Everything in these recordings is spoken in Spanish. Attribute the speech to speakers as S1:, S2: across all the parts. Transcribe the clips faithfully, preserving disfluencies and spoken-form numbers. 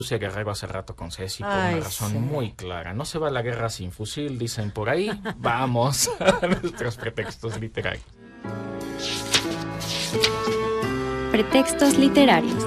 S1: Puse Guerrero hace rato con Ceci por una
S2: Ay,
S1: razón
S2: sí.
S1: muy clara. No se va a la guerra sin fusil, dicen por ahí. Vamos a nuestros pretextos literarios.
S3: Pretextos literarios.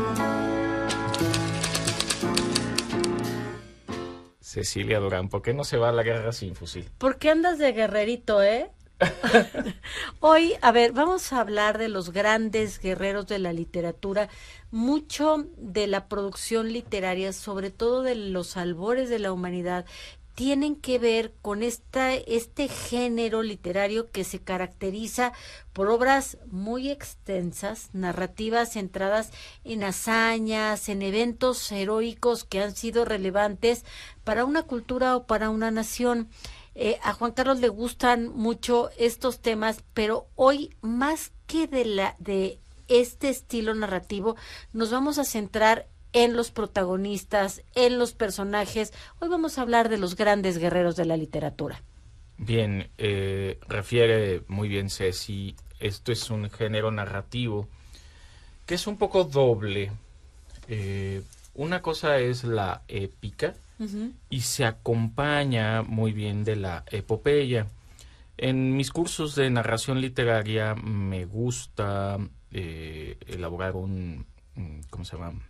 S1: Cecilia Durán, ¿por qué no se va a la guerra sin fusil?
S2: ¿Por qué andas de guerrerito, eh? Hoy, a ver, vamos a hablar de los grandes guerreros de la literatura, mucho de la producción literaria, sobre todo de los albores de la humanidad, tienen que ver con esta, este género literario que se caracteriza por obras muy extensas, narrativas centradas en hazañas, en eventos heroicos que han sido relevantes para una cultura o para una nación. Eh, a Juan Carlos le gustan mucho estos temas, pero hoy más que de la de este estilo narrativo, nos vamos a centrar en los protagonistas, en los personajes. Hoy vamos a hablar de los grandes guerreros de la literatura.
S1: Bien, eh, refiere muy bien Ceci, esto es un género narrativo que es un poco doble. Eh, una cosa es la épica,
S2: Uh-huh.
S1: y se acompaña muy bien de la epopeya. En mis cursos de narración literaria me gusta eh, elaborar un, un, ¿cómo se llama?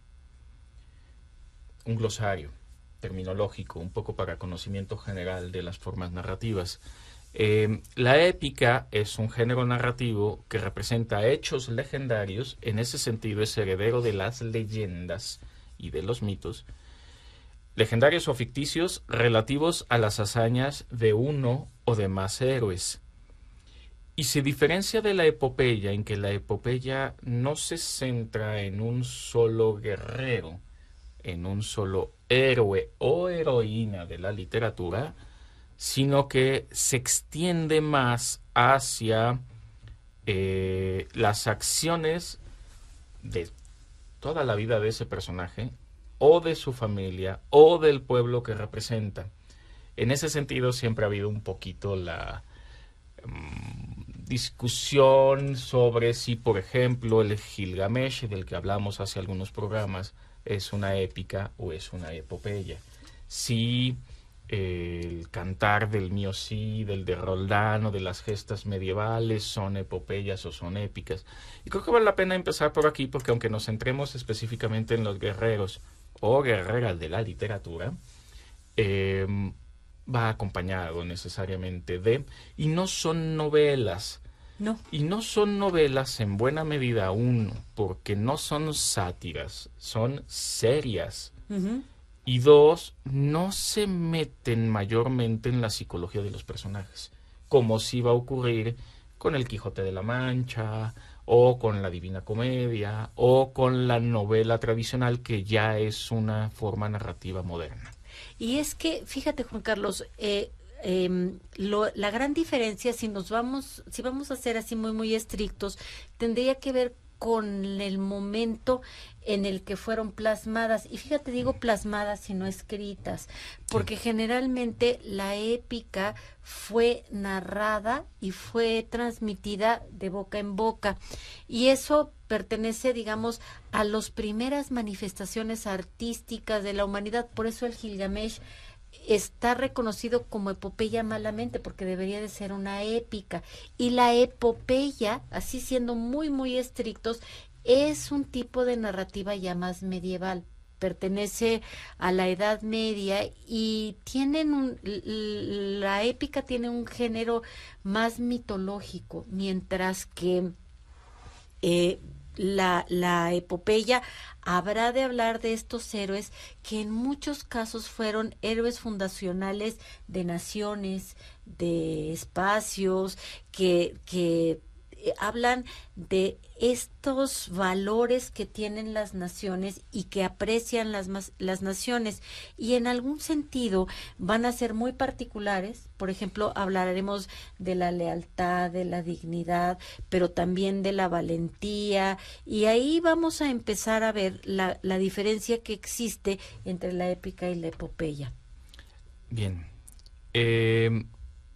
S1: Un glosario terminológico, un poco para conocimiento general de las formas narrativas. Eh, la épica es un género narrativo que representa hechos legendarios, en ese sentido es heredero de las leyendas y de los mitos, legendarios o ficticios relativos a las hazañas de uno o de más héroes. Y se diferencia de la epopeya en que la epopeya no se centra en un solo guerrero, en un solo héroe o heroína de la literatura, sino que se extiende más hacia eh, las acciones de toda la vida de ese personaje, o de su familia, o del pueblo que representa. En ese sentido siempre ha habido un poquito la um, discusión sobre si, por ejemplo, el Gilgamesh, del que hablamos hace algunos programas, es una épica o es una epopeya. Si eh, el cantar del Miosí, del de Roldán o de las gestas medievales son epopeyas o son épicas. Y creo que vale la pena empezar por aquí porque aunque nos centremos específicamente en los guerreros o guerreras de la literatura, eh, va acompañado necesariamente de, y no son novelas,
S2: No.
S1: y no son novelas en buena medida, uno, porque no son sátiras, son serias,
S2: Uh-huh.
S1: y dos, no se meten mayormente en la psicología de los personajes, como si va a ocurrir con el Quijote de la Mancha, o con la Divina Comedia, o con la novela tradicional, que ya es una forma narrativa moderna.
S2: Y es que, fíjate, Juan Carlos, eh, eh, lo, la gran diferencia, si nos vamos, si vamos a ser así muy, muy estrictos, tendría que ver con el momento en el que fueron plasmadas. Y fíjate, digo plasmadas y no escritas, porque sí, generalmente la épica fue narrada y fue transmitida de boca en boca. Y eso pertenece, digamos, a las primeras manifestaciones artísticas de la humanidad. Por eso el Gilgamesh está reconocido como epopeya malamente, porque debería de ser una épica. Y la epopeya, así siendo muy, muy estrictos, es un tipo de narrativa ya más medieval. Pertenece a la Edad Media y tienen un, la épica tiene un género más mitológico, mientras que eh, La, la epopeya habrá de hablar de estos héroes que en muchos casos fueron héroes fundacionales de naciones, de espacios, que, que eh, hablan de estos valores que tienen las naciones y que aprecian las, las naciones, y en algún sentido van a ser muy particulares. Por ejemplo, hablaremos de la lealtad, de la dignidad, pero también de la valentía, y ahí vamos a empezar a ver la, la diferencia que existe entre la épica y la epopeya.
S1: Bien. Eh...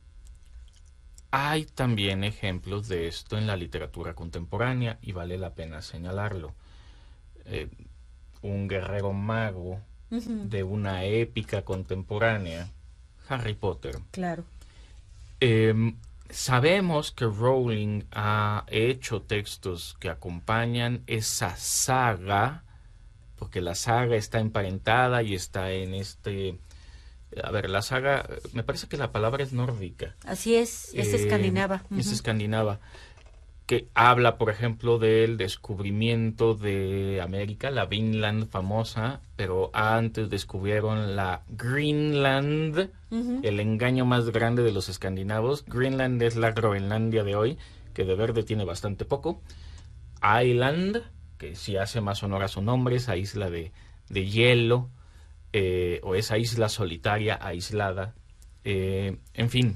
S1: Hay también ejemplos de esto en la literatura contemporánea y vale la pena señalarlo. Eh, un guerrero mago
S2: Ujú.
S1: de una épica contemporánea, Harry Potter.
S2: Claro.
S1: Eh, sabemos que Rowling ha hecho textos que acompañan esa saga, porque la saga está emparentada y está en este... A ver, la saga, me parece que la palabra es nórdica.
S2: Así es, es
S1: Eh,
S2: escandinava.
S1: Es
S2: Ujú.
S1: escandinava. Que habla, por ejemplo, del descubrimiento de América, la Vinland famosa, pero antes descubrieron la Greenland,
S2: Ujú.
S1: el engaño más grande de los escandinavos. Greenland es la Groenlandia de hoy, que de verde tiene bastante poco. Island, que sí hace más honor a su nombre, esa isla de, de hielo, eh, o esa isla solitaria, aislada. Eh, en fin,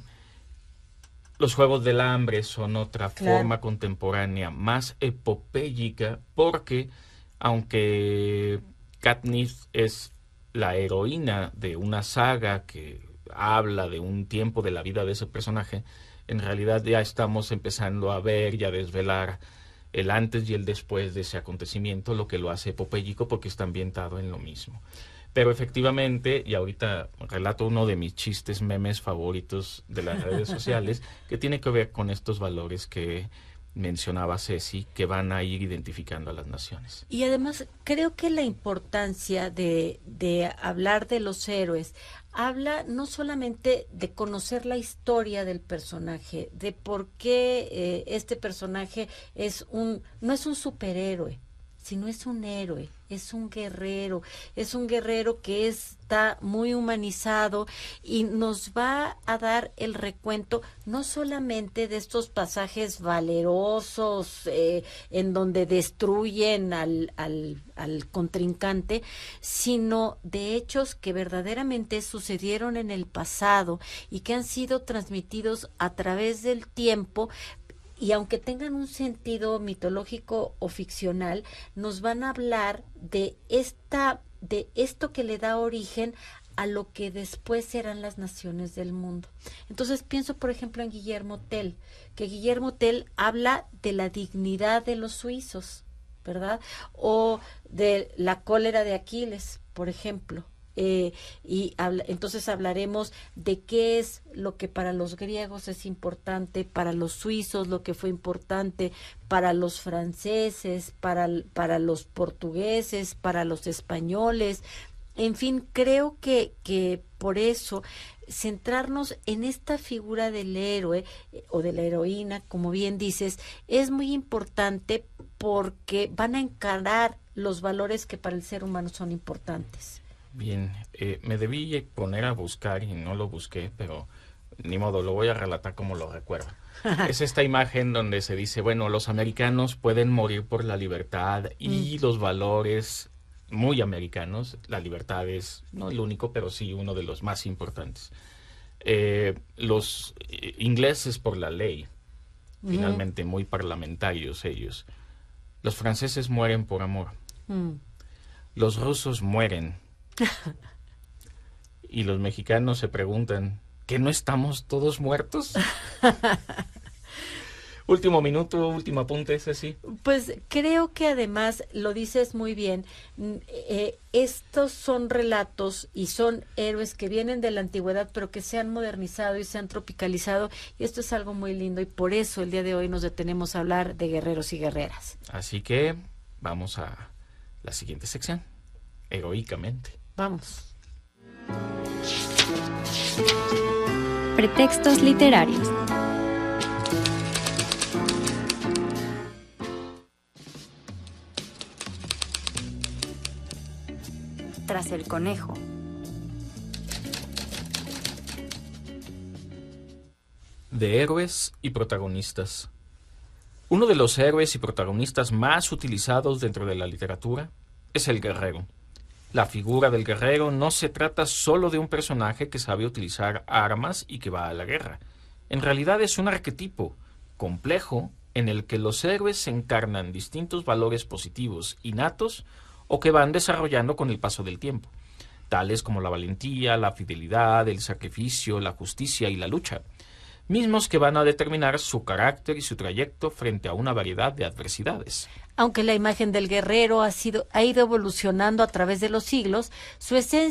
S1: los Juegos del Hambre son otra
S2: Claro.
S1: forma contemporánea más epopéyica porque, aunque Katniss es la heroína de una saga que habla de un tiempo de la vida de ese personaje, en realidad ya estamos empezando a ver y a desvelar el antes y el después de ese acontecimiento, lo que lo hace epopéyico porque está ambientado en lo mismo. Pero efectivamente, y ahorita relato uno de mis chistes, memes favoritos de las redes sociales, que tiene que ver con estos valores que mencionaba Ceci, que van a ir identificando a las naciones.
S2: Y además creo que la importancia de, de hablar de los héroes habla no solamente de conocer la historia del personaje, de por qué eh, este personaje es un, no es un superhéroe, sino es un héroe, es un guerrero, es un guerrero que está muy humanizado y nos va a dar el recuento no solamente de estos pasajes valerosos eh, en donde destruyen al, al, al contrincante, sino de hechos que verdaderamente sucedieron en el pasado y que han sido transmitidos a través del tiempo. Y aunque tengan un sentido mitológico o ficcional, nos van a hablar de esta, de esto que le da origen a lo que después serán las naciones del mundo. Entonces pienso, por ejemplo, en Guillermo Tell, que Guillermo Tell habla de la dignidad de los suizos, ¿verdad? O de la cólera de Aquiles, por ejemplo. Eh, y habla, entonces hablaremos de qué es lo que para los griegos es importante, para los suizos lo que fue importante, para los franceses, para, para los portugueses, para los españoles. En fin, creo que, que por eso centrarnos en esta figura del héroe eh, o de la heroína, como bien dices, es muy importante porque van a encarar los valores que para el ser humano son importantes.
S1: Bien, eh, me debí poner a buscar y no lo busqué, pero ni modo, lo voy a relatar como lo recuerdo. Es esta imagen donde se dice, bueno, los americanos pueden morir por la libertad y mm. los valores muy americanos, la libertad es no el único, pero sí uno de los más importantes. Eh, los ingleses por la ley, mm. finalmente muy parlamentarios ellos. Los franceses mueren por amor. Mm. Los rusos mueren. Y los mexicanos se preguntan, ¿que no estamos todos muertos? Último minuto, último apunte, ese sí.
S2: Pues creo que además lo dices muy bien. Eh, estos son relatos y son héroes que vienen de la antigüedad, pero que se han modernizado y se han tropicalizado. Y esto es algo muy lindo y por eso el día de hoy nos detenemos a hablar de guerreros y guerreras.
S1: Así que vamos a la siguiente sección, heroicamente.
S2: Vamos.
S3: Pretextos literarios. Tras el conejo.
S1: De héroes y protagonistas. Uno de los héroes y protagonistas más utilizados dentro de la literatura es el guerrero. La figura del guerrero no se trata solo de un personaje que sabe utilizar armas y que va a la guerra. En realidad es un arquetipo complejo en el que los héroes encarnan distintos valores positivos innatos o que van desarrollando con el paso del tiempo, tales como la valentía, la fidelidad, el sacrificio, la justicia y la lucha, mismos que van a determinar su carácter y su trayecto frente a una variedad de adversidades.
S2: Aunque la imagen del guerrero ha sido ha ido evolucionando a través de los siglos, su esencia